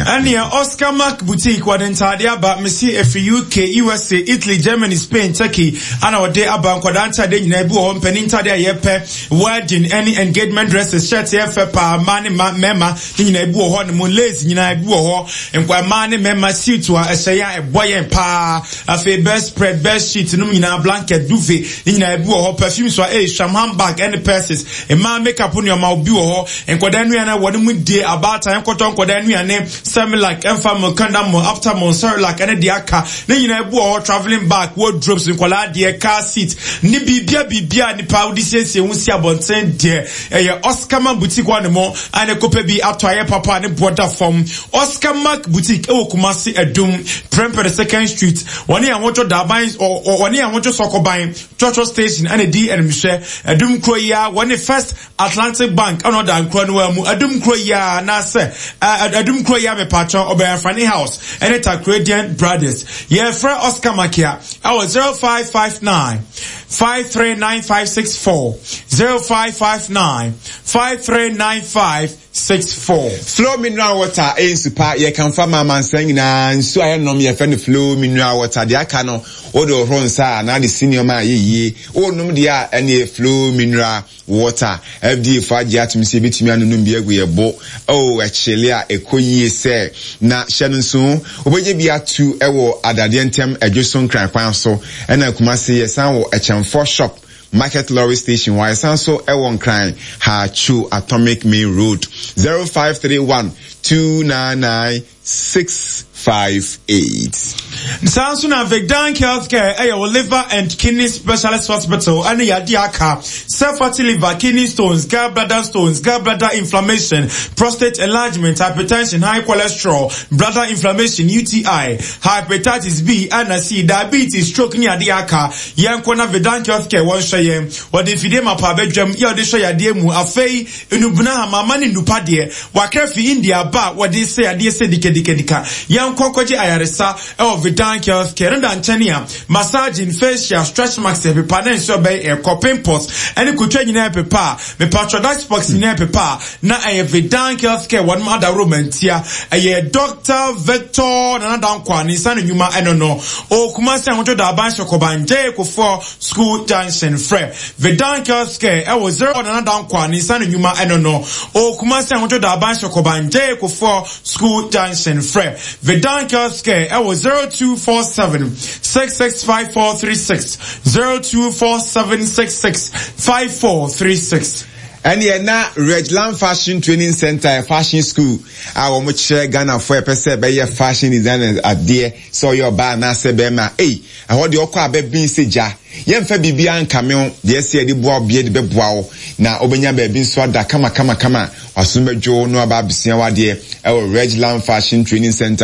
And here Oscar Mac Boutique wadentade aba mesi efi UK, USA, Italy, Germany, Spain, Turkey. And our day aba nkwadanta de nyina ebu ho mpaninta de yepe wedding any engagement dresses shirt yefe pa mane mema nyina ebu ho ne mo lace nyina ebu ho nkwa mane mema suit wa ehya eboye pa afi best spread best sheet no nyina blanket duvet nyina ebu ho perfume so sham handbag and purses e man makeup on your ma obi ho nkwadan nuana won mu de abata nkoton nkwadan nuane semi like enfam kanda mo after mo sir like and de aka na nyina ebu ho traveling bag wardrobes nkwala de car seat ni bibia ni pa udi siesie hunsi abonten de Oscar Mac Boutique one mo ane kope bi atoye papa ne border from Oscar Mac Boutique e Kumasi Edum Prempeh 2nd Street woni anwoto daban or woni anwoto sokoban Church Station ane di enmhwe Edum kroya woni First Atlantic Bank anoda nkro no mu Edum kroya na se Edum kroya me patron obeya Fanny House ene Takradian Brothers ye fra Oscar Makia our 0559 539564 0559 539564 Flow mineral water in super ye can farm man saying na so I know me friend flow mineral water de aka no odo ronsa na the senior man ye o num dia any flow mineral water FD faji atmisi bitimi anunum bi agu ye bo o echele a ekoyie se na hye so obeje bi atu ewo adade ntem adwoson kran kwan so na Kumasi ye san wo echemfo shop Market Lorry Station why sanso ewon crying ha chu Atomic Main Road 0531 299 658. Sanso na Vedank Healthcare liver and kidney specialist hospital and yadiaka self-fatty liver, kidney stones, gallbladder stones, gallbladder inflammation, prostate enlargement, hypertension, high cholesterol, bladder inflammation, UTI, hepatitis B and C, diabetes, stroke ni yadiaka yankona Vedank Healthcare one shayem or the fidema pa bedroom yodisha yadiemu afei enubuna mamani nupade wakrefi India ba what they say dika yankokwaji ayaresa Vedank Healthcare and Antonia massaging facial stretch marks every panel so by a pimples and you could train in pepa me patronize box in pepa na Vedank Healthcare one mother room and tia a Dr. Victor and Kwani san nyuma enono o Kumasi anwoto da ban shokoban je ko for school junction free Vedank Healthcare I was 0 and Kwani san nyuma enono o Kumasi anwoto da ban shokoban je ko for school junction free Vedank Healthcare I was 0247 665436 0247 665436 and ye na Regland Fashion Training Center Fashion School our much Ghana for a person by your fashion designers at there so your bar na se be ma I hold your kwa be bin seja yemfa bibia ankameo de ese de boa bie de beboa na obenya be bin so ada kama wasumedwo no aba bisia wade Regland Fashion Training Center